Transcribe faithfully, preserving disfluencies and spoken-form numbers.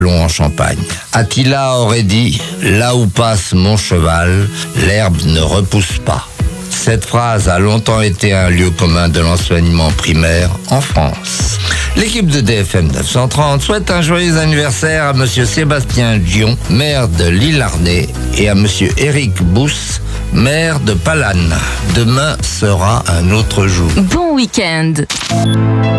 long en Champagne. Attila aurait dit « Là où passe mon cheval, l'herbe ne repousse pas ». Cette phrase a longtemps été un lieu commun de l'enseignement primaire en France. L'équipe de D F M neuf cent trente souhaite un joyeux anniversaire à monsieur Sébastien Dion, maire de Lille-Arnay, et à monsieur Éric Bousse, maire de Palanne. Demain sera un autre jour. Bon week-end.